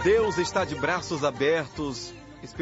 Deus está de braços abertos,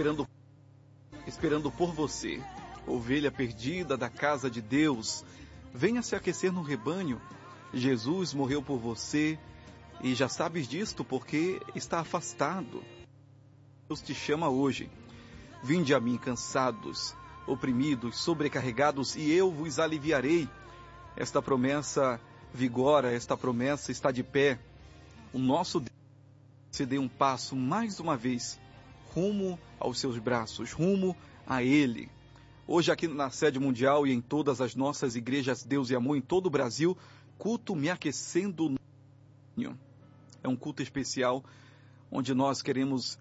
esperando por você. Ovelha perdida da casa de Deus, venha se aquecer no rebanho. Jesus morreu por você e já sabes disto porque está afastado. Deus te chama hoje. Vinde a mim cansados, oprimidos, sobrecarregados, e eu vos aliviarei. Esta promessa vigora, esta promessa está de pé. O nosso Deus se dê um passo mais uma vez rumo aos seus braços, rumo a Ele. Hoje aqui na Sede Mundial e em todas as nossas igrejas Deus e Amor em todo o Brasil, culto Me Aquecendo no Rebanho. É um culto especial onde nós queremos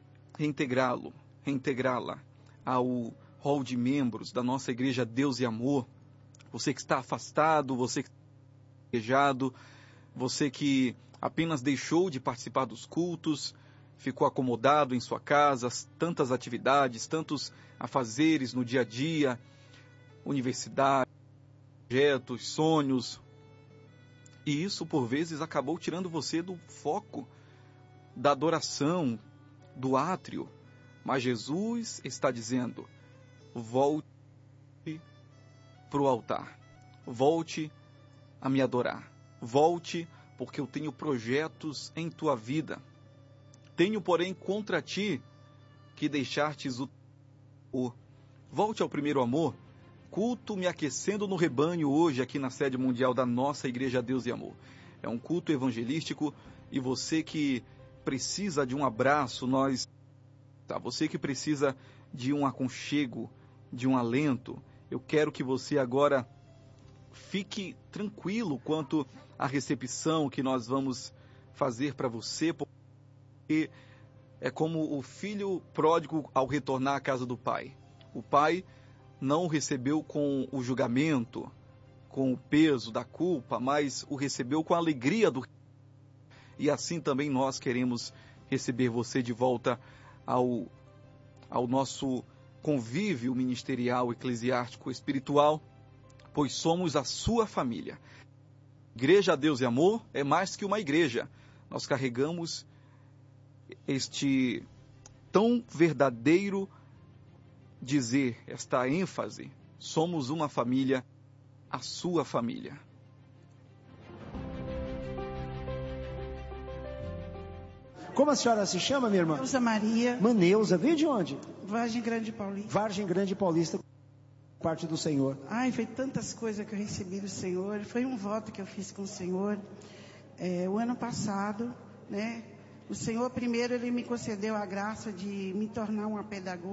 reintegrá-la ao hall de membros da nossa igreja Deus e Amor. Você que está afastado, você que está alejado, você que apenas deixou de participar dos cultos, ficou acomodado em sua casa, tantas atividades, tantos afazeres no dia a dia, universidade, projetos, sonhos. E isso, por vezes, acabou tirando você do foco, da adoração, do átrio. Mas Jesus está dizendo, volte para o altar, volte a me adorar, volte porque eu tenho projetos em tua vida. Tenho, porém, contra ti que deixastes o... Volte ao primeiro amor. Culto Me Aquecendo no Rebanho hoje aqui na Sede Mundial da nossa Igreja Deus e Amor. É um culto evangelístico e você que precisa de um abraço, você que precisa de um aconchego, de um alento, eu quero que você agora fique tranquilo quanto à recepção que nós vamos fazer para você, porque é como o filho pródigo ao retornar à casa do pai. O pai não o recebeu com o julgamento, com o peso da culpa, mas o recebeu com a alegria do... E assim também nós queremos receber você de volta ao nosso convívio ministerial, eclesiástico, espiritual, pois somos a sua família. Igreja Deus e Amor é mais que uma igreja. Nós carregamos este tão verdadeiro dizer, esta ênfase. Somos uma família, a sua família. Como a senhora se chama, minha irmã? Neuza Maria. Maneuza, veio de onde? Vargem Grande Paulista. Vargem Grande Paulista, parte do Senhor. Ai, foi tantas coisas que eu recebi do Senhor. Foi um voto que eu fiz com o Senhor. O ano passado, né? O Senhor, primeiro, Ele me concedeu a graça de me tornar uma pedagoga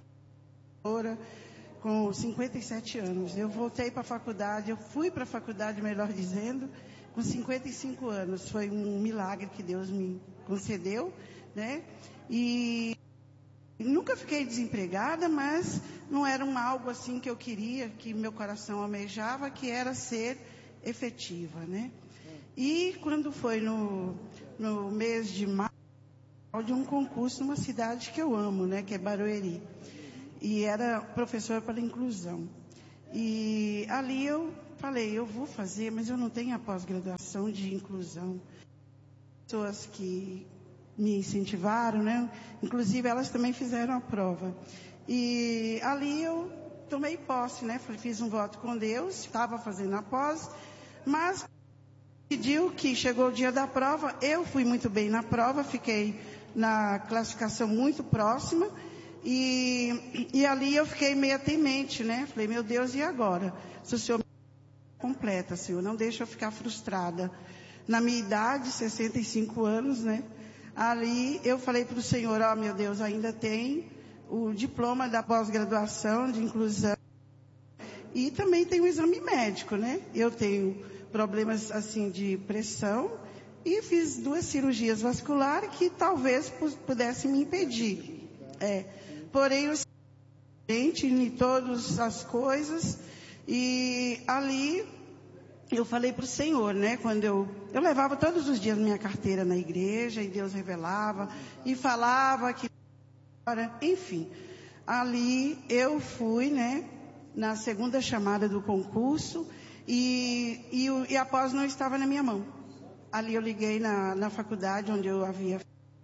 com 57 anos. Eu voltei para a faculdade, eu fui para a faculdade, melhor dizendo, com 55 anos. Foi um milagre que Deus me concedeu, né? E nunca fiquei desempregada, mas não era algo assim que eu queria, que meu coração almejava, que era ser efetiva, né? E quando foi no mês de maio, de um concurso numa cidade que eu amo, né? Que é Barueri. E era professora para inclusão. E ali eu falei, eu vou fazer, mas eu não tenho a pós-graduação de inclusão. Pessoas que me incentivaram, né? Inclusive elas também fizeram a prova. E ali eu tomei posse, né? Fiz um voto com Deus, estava fazendo a pós, mas pediu que chegou o dia da prova, eu fui muito bem na prova, fiquei na classificação muito próxima, e ali eu fiquei meio temente, né? Falei, meu Deus, e agora? Se o Senhor me completa, Senhor, não deixa eu ficar frustrada. Na minha idade, 65 anos, né? Ali eu falei para o Senhor, meu Deus, ainda tem o diploma da pós-graduação de inclusão e também tem o exame médico, né? Eu tenho problemas assim de pressão e fiz 2 cirurgias vasculares que talvez pudesse me impedir. Porém, eu em todas as coisas e ali eu falei para o Senhor, né? Quando eu levava todos os dias minha carteira na igreja e Deus revelava e falava que, enfim, ali eu fui, né? Na segunda chamada do concurso e a pós não estava na minha mão. Ali eu liguei na faculdade onde eu havia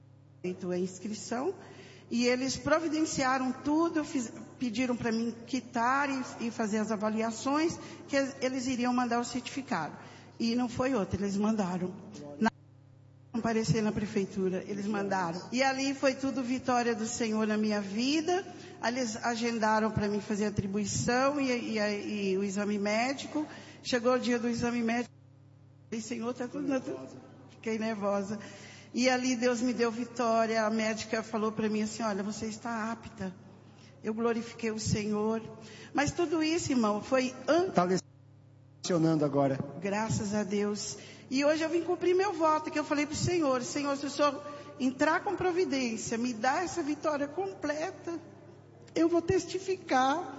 feito a inscrição, e eles providenciaram tudo, pediram para mim quitar e fazer as avaliações, que eles iriam mandar o certificado. E não foi outro, eles mandaram. Comparecer na prefeitura, eles mandaram. E ali foi tudo vitória do Senhor na minha vida. Eles agendaram para mim fazer a atribuição e o exame médico. Chegou o dia do exame médico, falei, Senhor, está tudo... Fiquei nervosa. E ali Deus me deu vitória. A médica falou para mim assim, olha, você está apta. Eu glorifiquei o Senhor. Mas tudo isso, irmão, foi antes... Está lecionando agora. Graças a Deus. E hoje eu vim cumprir meu voto, que eu falei para o Senhor, Senhor, se o Senhor entrar com providência, me dá essa vitória completa, eu vou testificar.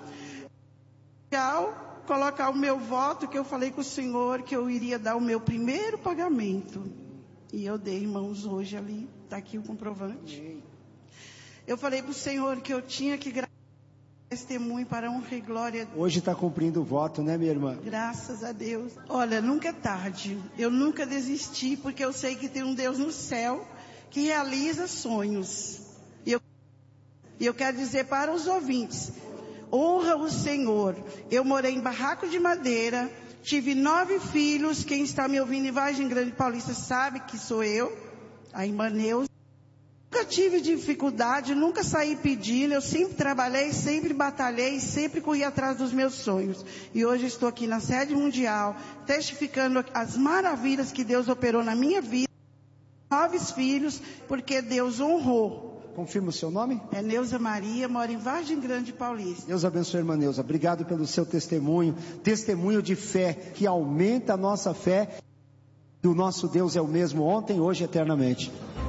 Colocar o meu voto, que eu falei com o Senhor, que eu iria dar o meu primeiro pagamento. E eu dei, irmãos, hoje ali, está aqui o comprovante. Eu falei para o Senhor que eu tinha que testemunho para honra e glória. Hoje está cumprindo o voto, né, minha irmã? Graças a Deus. Olha, nunca é tarde. Eu nunca desisti, porque eu sei que tem um Deus no céu que realiza sonhos. E eu quero dizer para os ouvintes, honra o Senhor. Eu morei em barraco de madeira, tive 9 filhos. Quem está me ouvindo em Vargem Grande Paulista sabe que sou eu, a irmã Neuza. Nunca tive dificuldade, nunca saí pedindo, eu sempre trabalhei, sempre batalhei, sempre corri atrás dos meus sonhos. E hoje estou aqui na sede mundial, testificando as maravilhas que Deus operou na minha vida, 9 filhos, porque Deus honrou. Confirma o seu nome? É Neuza Maria, mora em Vargem Grande Paulista. Deus abençoe, irmã Neuza. Obrigado pelo seu testemunho, testemunho de fé, que aumenta a nossa fé. E o nosso Deus é o mesmo ontem, hoje e eternamente.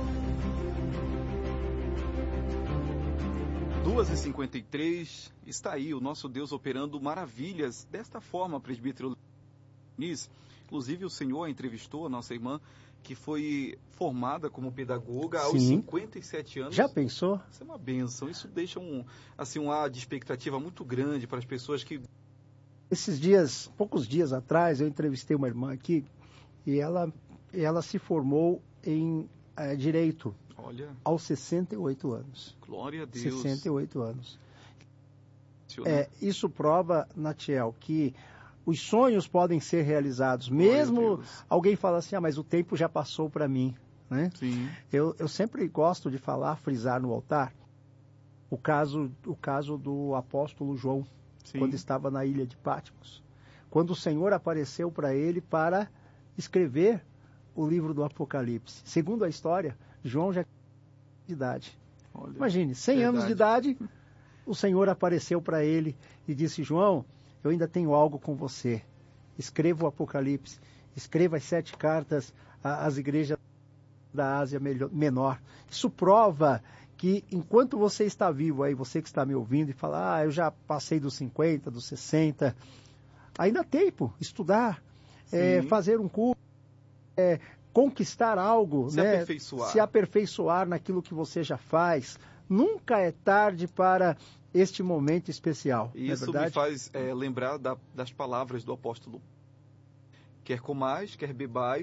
2h53, está aí o nosso Deus operando maravilhas desta forma, presbítero Luiz. Inclusive o senhor entrevistou a nossa irmã, que foi formada como pedagoga aos 57 anos. Já pensou? Isso é uma bênção, isso deixa um ar de expectativa muito grande para as pessoas que... Esses dias, poucos dias atrás, eu entrevistei uma irmã aqui, e ela se formou em Direito. Olha, aos 68 anos. Glória a Deus. 68 anos. Isso prova, Natiel, que os sonhos podem ser realizados. Mesmo alguém fala assim, mas o tempo já passou para mim. Né? Sim. Eu sempre gosto de frisar no altar, o caso do apóstolo João, Sim. quando estava na ilha de Patmos. Quando o Senhor apareceu para ele para escrever o livro do Apocalipse. Segundo a história, João já tinha de idade. Olha, imagine, 100 anos de idade, o Senhor apareceu para ele e disse, João, eu ainda tenho algo com você. Escreva o Apocalipse, escreva as 7 cartas às igrejas da Ásia Menor. Isso prova que enquanto você está vivo aí, você que está me ouvindo e fala, eu já passei dos 50, dos 60, ainda há tempo, estudar, fazer um curso, conquistar algo, se aperfeiçoar naquilo que você já faz. Nunca é tarde para este momento especial. Isso me faz lembrar das palavras do apóstolo. Quer comais, quer bebais,